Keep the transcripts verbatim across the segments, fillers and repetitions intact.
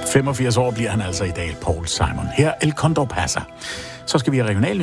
femogfirs år bliver han altså i dag, Paul Simon. Her El Condor Pasa. Så skal vi have regionalnyt.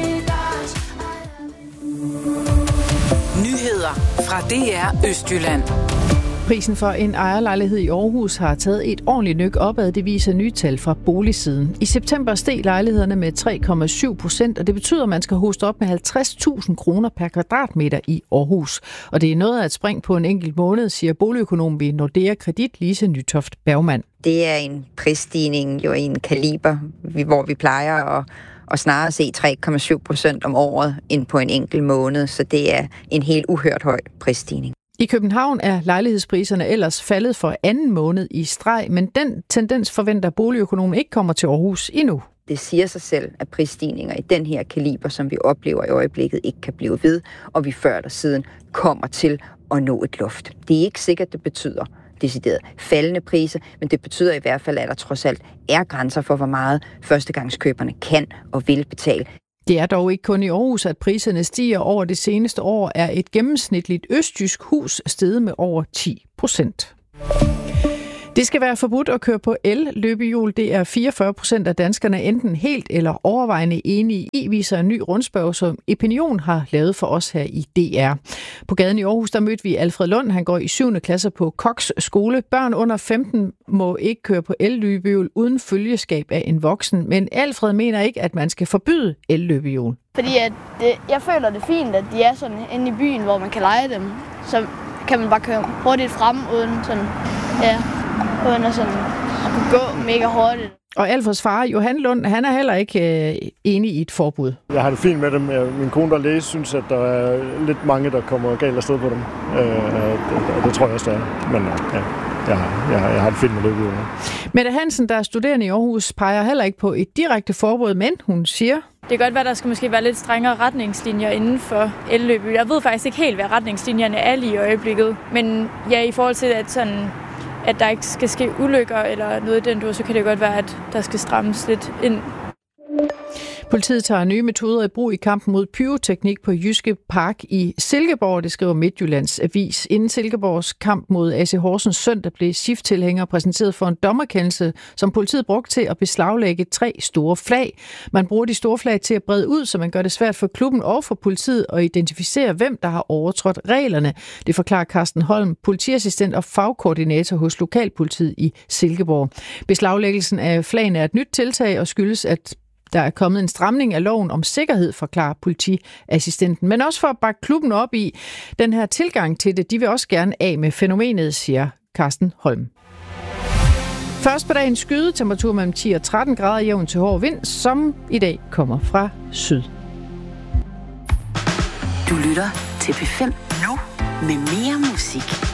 Nyheder fra D R Østjylland. Prisen for en ejerlejlighed i Aarhus har taget et ordentligt nyk opad, det viser nye tal fra boligsiden. I september steg lejlighederne med tre komma syv procent, og det betyder, at man skal hoste op med halvtreds tusind kroner per kvadratmeter i Aarhus. Og det er noget af et spring på en enkelt måned, siger boligøkonom ved Nordea Kredit, Lise Nytoft Bergmann. Det er en prisstigning jo i en kaliber, hvor vi plejer at og snarere se tre komma syv procent om året end på en enkelt måned, så det er en helt uhørt høj prisstigning. I København er lejlighedspriserne ellers faldet for anden måned i streg, men den tendens forventer boligøkonomen ikke kommer til Aarhus endnu. Det siger sig selv, at prisstigninger i den her kaliber, som vi oplever i øjeblikket, ikke kan blive ved, og vi før eller siden kommer til at nå et loft. Det er ikke sikkert, det betyder decideret faldende priser, men det betyder i hvert fald, at der trods alt er grænser for, hvor meget førstegangskøberne kan og vil betale. Det er dog ikke kun i Aarhus, at priserne stiger. Over det seneste år er et gennemsnitligt østjysk hus steget med over ti procent. Det skal være forbudt at køre på el-løbehjul. Det er fireogfyrre procent af danskerne enten helt eller overvejende enige i, viser en ny rundspørge, som Opinion har lavet for os her i D R. På gaden i Aarhus, der mødte vi Alfred Lund. Han går i syvende klasse på Koks skole. Børn under femten må ikke køre på el-løbehjul uden følgeskab af en voksen. Men Alfred mener ikke, at man skal forbyde el-løbehjul. Fordi at det, jeg føler det fint, at de er sådan inde i byen, hvor man kan lege dem. Så kan man bare køre hurtigt frem uden sådan, ja, uden at sådan at kunne gå mega hurtigt. Og Alfreds far, Johan Lund, han er heller ikke øh, enig i et forbud. Jeg har det fint med dem. Min kone, der læser, synes, at der er lidt mange, der kommer galt afsted på dem. Øh, og det tror jeg også, der er. Men ja, jeg, har, jeg, har, jeg har det fint med det. Mette Hansen, der er studerende i Aarhus, peger heller ikke på et direkte forbud, men hun siger... Det kan godt være, der skal måske være lidt strengere retningslinjer inden for elløbehjul. Jeg ved faktisk ikke helt, hvad retningslinjerne er lige i øjeblikket. Men ja, i forhold til, at, sådan, at der ikke skal ske ulykker eller noget i den dur, så kan det godt være, at der skal strammes lidt ind. Politiet tager nye metoder i brug i kampen mod pyroteknik på Jyske Park i Silkeborg, det skriver Midtjyllands Avis. Inden Silkeborgs kamp mod A C Horsens søndag blev S I F-tilhængere præsenteret for en dommerkendelse, som politiet brugte til at beslaglægge tre store flag. Man bruger de store flag til at brede ud, så man gør det svært for klubben og for politiet at identificere, hvem der har overtrådt reglerne. Det forklarer Carsten Holm, politiassistent og fagkoordinator hos Lokalpolitiet i Silkeborg. Beslaglæggelsen af flagene er et nyt tiltag og skyldes, at der er kommet en stramning af loven om sikkerhed, forklarer politiassistenten. Men også for at bakke klubben op i den her tilgang til det. De vil også gerne af med fænomenet, siger Carsten Holm. Først på dagen skydetemperatur mellem ti og tretten grader, jævn til hård vind, som i dag kommer fra syd. Du lytter til P fem nu med mere musik.